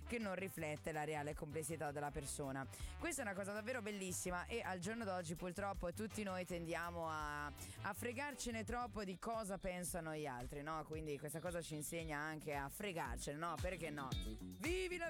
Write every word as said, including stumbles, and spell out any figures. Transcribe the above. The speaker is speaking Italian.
che non riflette la reale complessità della persona. Questa è una cosa davvero bellissima e al giorno d'oggi purtroppo tutti noi tendiamo a, a fregarcene troppo di cosa pensano gli altri, no? Quindi questa cosa ci insegna anche a fregarcene, no? Perché no? Vivi la